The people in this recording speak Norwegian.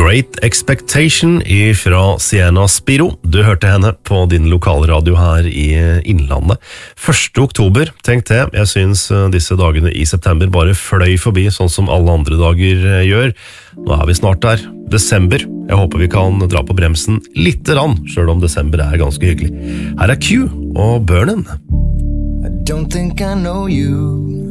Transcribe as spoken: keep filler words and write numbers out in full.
Great Expectation fra Sienna Spiro. Du hørte henne på din lokalradio her i Innlandet. første oktober, tenk det. Jeg synes disse dagene i september bare fløy forbi, sånn som alle andre dager gjør. Nå er vi snart der. Desember. Jeg håper vi kan dra på bremsen litt rann, selv om desember er ganske hyggelig. Her er Q og Burnin'. I don't think I know you.